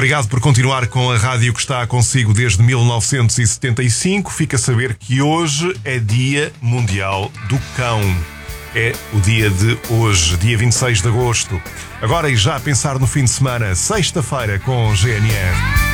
Obrigado por continuar com a rádio que está consigo desde 1975. Fica a saber que hoje é Dia Mundial do Cão. É o dia de hoje, dia 26 de agosto. Agora e já a pensar no fim de semana, sexta-feira com GNR.